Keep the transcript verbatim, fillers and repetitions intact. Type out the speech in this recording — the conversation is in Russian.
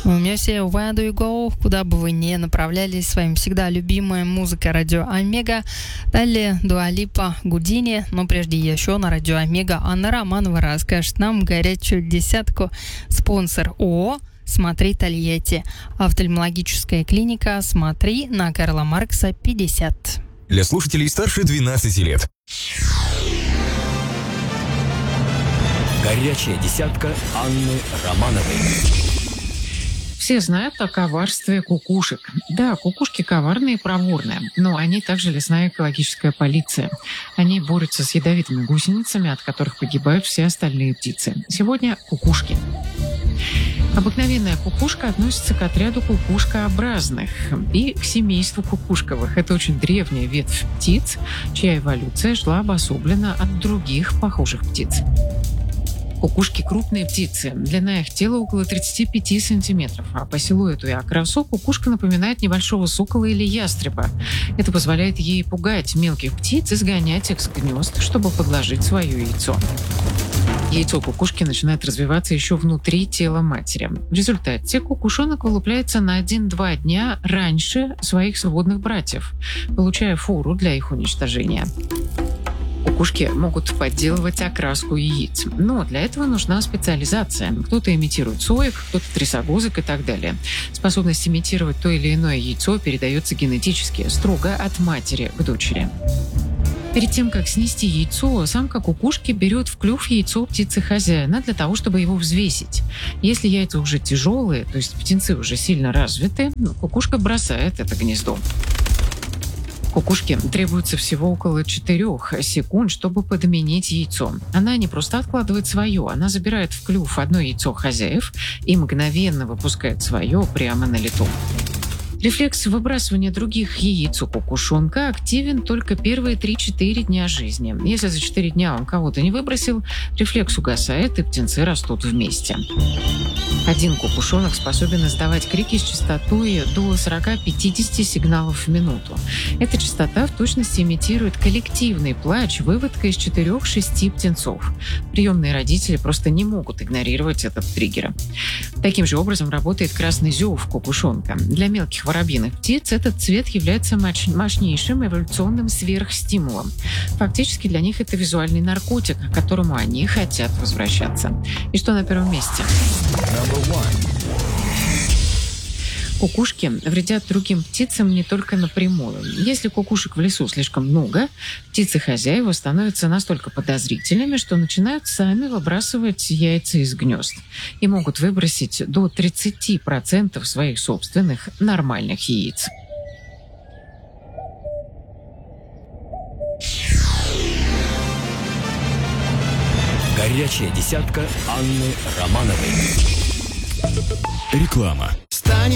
Мёсе, where do you go? Куда бы вы ни направлялись, с вами всегда любимая музыка Радио Омега. Далее Дуа Липа, Гудини, но прежде еще на Радио Омега Анна Романова расскажет нам горячую десятку. Спонсор ООО «Смотри, Тольятти». Офтальмологическая клиника «Смотри» на Карла Маркса, пятьдесят. Для слушателей старше двенадцати лет. Горячая десятка Анны Романовой. Все знают о коварстве кукушек. Да, кукушки коварные и проворные, но они также лесная экологическая полиция. Они борются с ядовитыми гусеницами, от которых погибают все остальные птицы. Сегодня кукушки. Обыкновенная кукушка относится к отряду кукушкообразных и к семейству кукушковых. Это очень древняя ветвь птиц, чья эволюция шла обособленно от других похожих птиц. Кукушки – крупные птицы. Длина их тела около тридцати пяти сантиметров, а по силуэту и окрасу кукушка напоминает небольшого сокола или ястреба. Это позволяет ей пугать мелких птиц и сгонять их с гнезд, чтобы подложить свое яйцо. Яйцо кукушки начинает развиваться еще внутри тела матери. В результате кукушонок вылупляется на один-два дня раньше своих сводных братьев, получая фору для их уничтожения. Кукушки могут подделывать окраску яиц, но для этого нужна специализация. Кто-то имитирует соек, кто-то трясогузок и так далее. Способность имитировать то или иное яйцо передается генетически, строго от матери к дочери. Перед тем, как снести яйцо, самка кукушки берет в клюв яйцо птицы хозяина для того, чтобы его взвесить. Если яйца уже тяжелые, то есть птенцы уже сильно развиты, кукушка бросает это гнездо. Кукушке требуется всего около четырех секунд, чтобы подменить яйцо. Она не просто откладывает свое, она забирает в клюв одно яйцо хозяев и мгновенно выпускает свое прямо на лету. Рефлекс выбрасывания других яиц у кукушонка активен только первые три-четыре дня жизни. Если за четыре дня он кого-то не выбросил, рефлекс угасает, и птенцы растут вместе. Один кукушонок способен издавать крики с частотой до сорок-пятьдесят сигналов в минуту. Эта частота в точности имитирует коллективный плач выводка из четырех-шести птенцов. Приемные родители просто не могут игнорировать этот триггер. Таким же образом работает красный зев кукушонка. Для мелких воробьиных птиц этот цвет является мощнейшим эволюционным сверхстимулом. Фактически для них это визуальный наркотик, к которому они хотят возвращаться. И что на первом месте? Кукушки вредят другим птицам не только напрямую. Если кукушек в лесу слишком много, птицы-хозяева становятся настолько подозрительными, что начинают сами выбрасывать яйца из гнезд и могут выбросить до тридцати процентов своих собственных нормальных яиц. Горячая десятка Анны Романовой. Реклама.